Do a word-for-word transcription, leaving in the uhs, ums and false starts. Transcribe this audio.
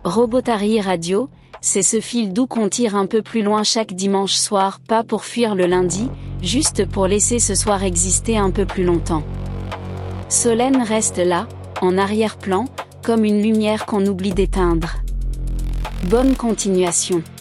Robotary Radio, c'est ce fil doux qu'on tire un peu plus loin chaque dimanche soir, pas pour fuir le lundi, juste pour laisser ce soir exister un peu plus longtemps. Solène reste là, en arrière-plan, comme une lumière qu'on oublie d'éteindre. Bonne continuation.